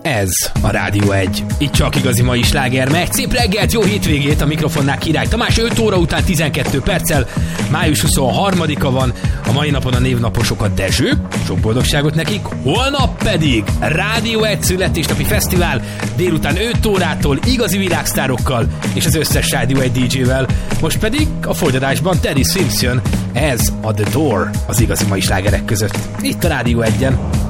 Ez a Rádió 1. Itt csak igazi mai sláger megy. Szép reggelt, jó hétvégét, a mikrofonnál Király Tamás. 5 óra után 12 perccel, május 23-a van. A mai napon a névnaposokat Dezső, sok boldogságot nekik. Holnap pedig Rádió 1 születésnapi fesztivál, délután 5 órától igazi világsztárokkal és az összes Rádió 1 DJ-vel. Most pedig a folytatásban Teddy Swims jön. Ez a The Door az igazi mai slágerek között. Itt a Rádió 1-en.